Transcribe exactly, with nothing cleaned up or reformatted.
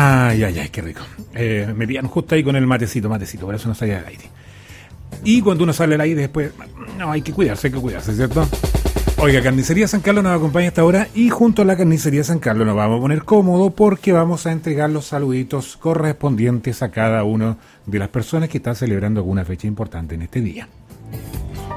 Ay, ay, ay, qué rico. Eh, me pillan justo ahí con el matecito, matecito, por eso no salía al aire. Y cuando uno sale al aire después, no, hay que cuidarse, hay que cuidarse, ¿cierto? Oiga, Carnicería San Carlos nos acompaña a esta hora y junto a la Carnicería San Carlos nos vamos a poner cómodo porque vamos a entregar los saluditos correspondientes a cada una de las personas que están celebrando alguna fecha importante en este día.